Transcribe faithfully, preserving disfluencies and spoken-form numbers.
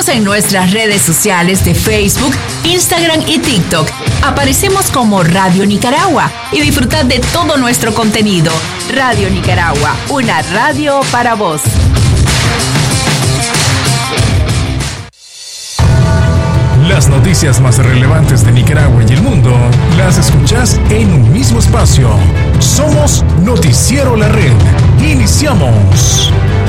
Síguenos en nuestras redes sociales de Facebook, Instagram y TikTok. Aparecemos como Radio Nicaragua y disfrutad de todo nuestro contenido. Radio Nicaragua, una radio para vos. Las noticias más relevantes de Nicaragua y el mundo las escuchás en un mismo espacio. Somos Noticiero La Red. Iniciamos.